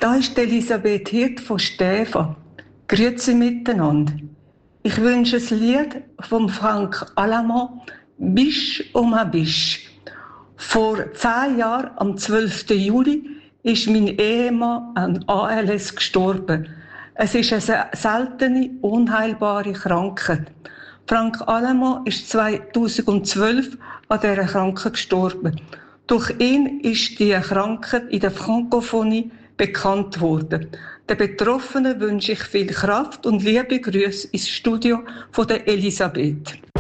Da ist Elisabeth Hirt von Stäfa. Grüezi miteinander. Ich wünsche ein Lied von Frank Alamo, «Bisch um Bisch». Vor 10 Jahren, am 12. Juli, ist mein Ehemann an ALS gestorben. Es ist eine seltene, unheilbare Krankheit. Frank Alamo ist 2012 an dieser Krankheit gestorben. Durch ihn ist die Krankheit in der Frankophonie bekannt worden. Den Betroffenen wünsche ich viel Kraft und liebe Grüße ins Studio von der Elisabeth.